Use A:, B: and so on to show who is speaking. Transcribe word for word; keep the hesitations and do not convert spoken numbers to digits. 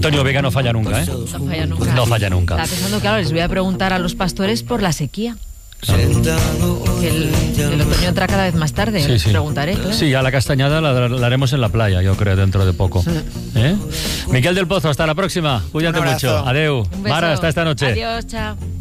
A: Antonio Vega no falla nunca, ¿eh?
B: No falla nunca.
A: No falla nunca.
B: Estaba pensando, claro, les voy a preguntar a los pastores por la sequía. Que el, el otoño entra cada vez más tarde.
A: Sí, sí.
B: Preguntaré, claro.
A: Sí, a la castañada la, la haremos en la playa, yo creo, dentro de poco.
B: Sí.
A: ¿Eh? Miquel del Pozo, hasta la próxima. Cuídate mucho. Adeu.
B: Un beso.
A: Mara, hasta esta noche.
B: Adiós, chao.